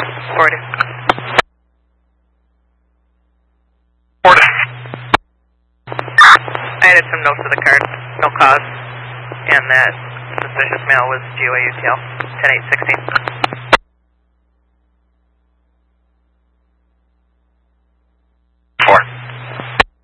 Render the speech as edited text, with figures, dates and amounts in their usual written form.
40. 40. I added some notes to the card, no cause, and that suspicious mail was GOA UTL 10816.